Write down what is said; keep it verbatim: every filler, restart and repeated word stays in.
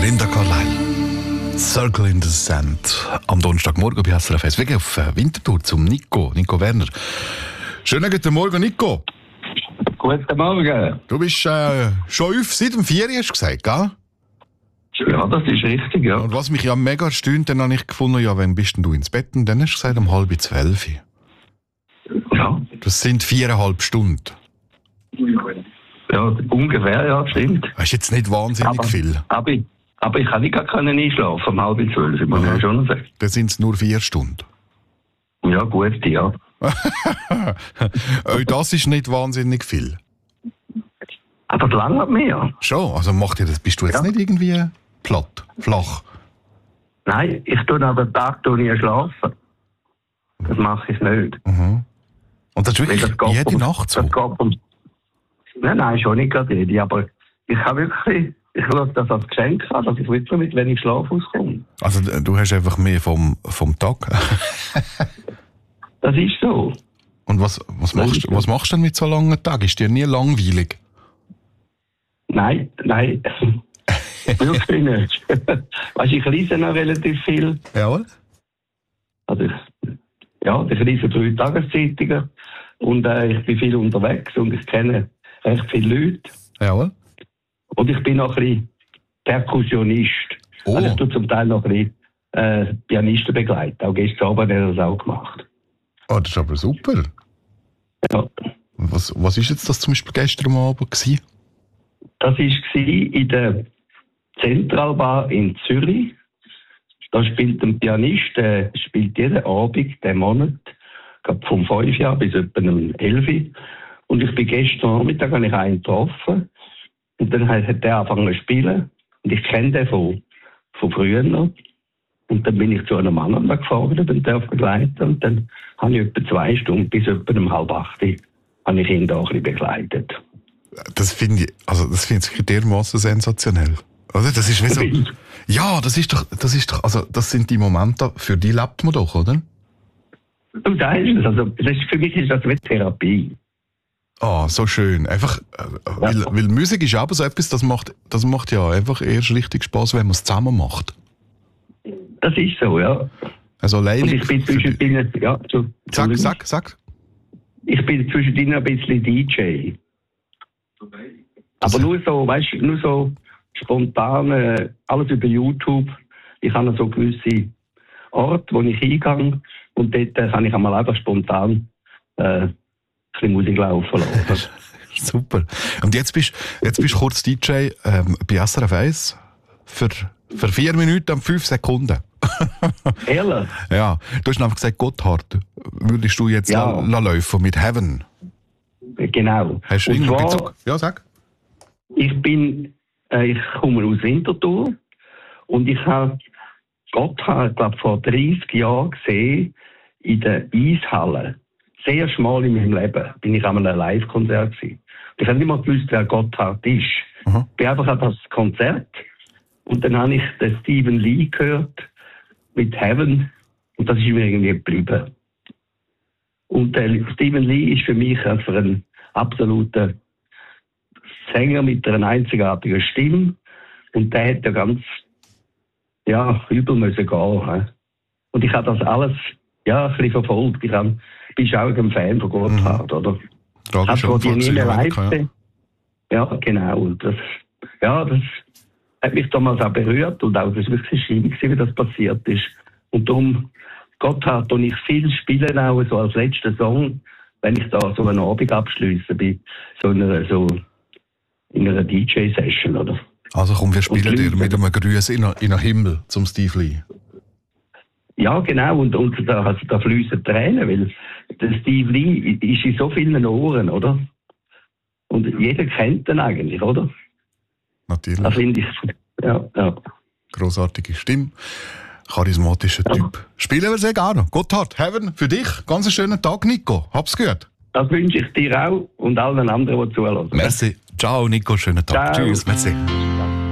Linda Carlisle. Circle in the Sand. Am Donnerstagmorgen bei S R F eins. Wegen auf Winterthur zum Nico, Nico Werner. Schönen guten Morgen, Nico. Guten Morgen. Du bist äh, schon auf seit dem vier, hast du gesagt, gell? Ja, das ist richtig, ja. Und was mich ja mega erstaunt, dann habe ich gefunden, ja, wann bist denn du ins Bett? Und dann hast du gesagt, um halb zwölf. Ja. Das sind viereinhalb Stunden. Ja, ungefähr, ja, stimmt. Das ist jetzt nicht wahnsinnig aber, viel. Aber, aber ich kann nicht gar können einschlafen, um halb zwölf, muss ich schon noch sagen. Dann sind es nur vier Stunden. Ja, gut, ja. Das ist nicht wahnsinnig viel. Aber das langt mehr. Schon, also macht dir das, bist du jetzt Ja. nicht irgendwie platt, flach? Nein, ich tue an den Tag nie schlafen. Das mache ich nicht. Mhm. Und das ist wirklich Weil das geht jede um- Nacht so? Das geht um, nein, nein, schon nicht gerade jede, aber ich habe wirklich, ich schaue das als Geschenk an, dass ich wirklich mit wenig Schlaf auskomme. Also du hast einfach mehr vom, vom Tag. Das ist so. Und was, was, machst, ist so. was machst du denn mit so langen Tagen? Ist dir nie langweilig? Nein, nein. Wirklich nicht. Weißt du, ich lese noch relativ viel. Jawohl. Also ich, ja, ich lese drei Tageszeitungen und äh, ich bin viel unterwegs und ich kenne recht viele Leute. Jawohl. Und ich bin noch ein bisschen Perkussionist. Oh. Also ich tue zum Teil noch ein bisschen äh, Pianisten begleiten. Auch gestern Abend hat er das auch gemacht. Oh, das ist aber super. Ja. Und Was, was ist jetzt das zum Beispiel gestern Abend gewesen? Das war in der Zentralbar in Zürich. Da spielt ein Pianist, der spielt jeden Abend, den Monat, glaub vom fünf Jahr bis etwa um elf. Und ich bin gestern Nachmittag habe ich einen getroffen. Und dann hat der angefangen zu spielen. Und ich kenne den von, von früher noch. Und dann bin ich zu einem anderen gefahren und darf begleiten. Und dann habe ich etwa zwei Stunden bis etwa um halb acht habe ich ihn da ein bisschen begleitet. Das finde ich, also das finde ich dermaßen sensationell. Oder? Das ist wie so, ja, das ist doch, das ist doch, also das sind die Momente, für die lebt man doch, oder? Du sagst es, also das ist, für mich ist das wie Therapie. Ah, so schön. Einfach, äh, weil, weil Musik ist aber so etwas, das macht, das macht ja einfach erst richtig Spaß, wenn man es zusammen macht. Das ist so, ja. Also alleine. Und ich bin zwischendrin, ja, so, Sag, sag, sag. ich bin zwischendrin ein bisschen D J. Aber nur so, weißt du, nur so spontan, äh, alles über YouTube. Ich habe so gewisse Orte, wo ich hingehe und dort äh, kann ich einmal einfach spontan äh, ein bisschen Musik laufen lassen. Super. Und jetzt bist jetzt bist du kurz D J ähm, bei S R F eins für, für vier Minuten und fünf Sekunden. Ehrlich? Ja, du hast einfach gesagt, Gotthard, würdest du jetzt Ja. la, la laufen mit Heaven? Genau. Hast du Und irgendeinen zwar, Bezug? Ja, sag. Ich bin, äh, ich komme aus Winterthur und ich habe Gotthard, glaube vor dreißig Jahren gesehen in der Eishalle. Das erste Mal in meinem Leben bin ich an einem Live-Konzert gewesen. Ich habe nicht mal gewusst, wer Gotthard ist. Mhm. Ich bin einfach an das Konzert und dann habe ich den Stephen Lee gehört mit Heaven und das ist mir irgendwie geblieben. Und der Stephen Lee ist für mich einfach ein absoluter Sänger mit einer einzigartigen Stimme und der hätte ja ganz ja, übel müssen gehen. He? Und ich habe das alles ja, ein bisschen verfolgt. Ich hab, bin auch ein Fan von Gotthard, mhm. oder? Tragisch Hat die nie mehr live ja. gesehen. Ja, genau. Und das, ja, das hat mich damals auch berührt und auch das war wirklich schlimm, wie das passiert ist. Und darum, Gotthard, und ich viel spielen auch so als letzten Song, wenn ich da so einen Abend abschliesse bei so einer, so in einer D J-Session, oder? Also komm, wir spielen Und dir Leute- mit einem Grüß in den Himmel zum Steve Lee. Ja, genau, und, und da, also, da fließen Tränen, weil der Steve Lee ist in so vielen Ohren, oder? Und jeder kennt ihn eigentlich, oder? Natürlich. Das finde ich, ja, ja. Grossartige Stimme. Charismatischer Ja. Typ. Spielen wir sehr gerne. Gotthard, Heaven, für dich. Ganz einen schönen Tag, Nico. Hab's gut. Das wünsche ich dir auch und allen anderen, die zuhören. Merci. Ciao, Nico. Schönen Tag. Ciao. Tschüss. Merci.